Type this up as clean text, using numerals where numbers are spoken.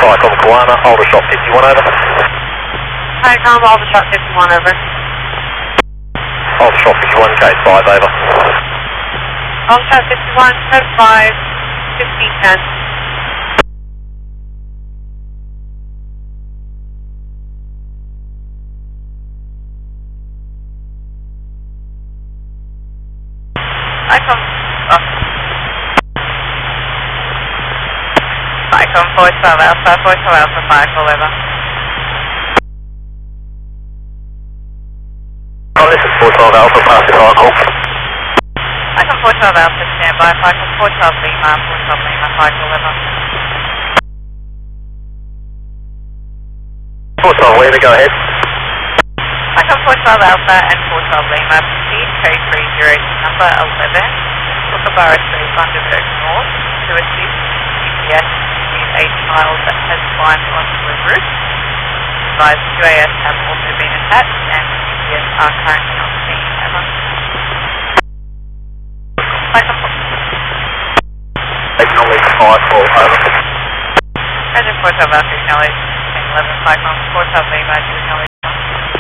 Cyclone Koana, Aldershot 51 over. Cyclone Aldershot 51 over. Aldershot 51, gate 5 over. Aldershot 51, code 5, 1510. Cyclone 412 Alpha, 412 Alpha, 5 over. Oh, this is 412 Alpha, passing cycle. Cyclone 412 Alpha, standby. Cyclone 412 Lima, 412 Lima, 5 over. 412 Lima, go ahead. Cyclone 412 Alpha and 412 Lima, proceed code 30 number 11, Kookaburra Street, Bundaberg North, to assist GPS with a child that has climbed onto a roof. Advised QAS have also been attached and GPS are currently on scene. Over. Acknowledge 5 over. Agent 412 Alpha, acknowledge 1011 Cyclone 412 Lima, to acknowledge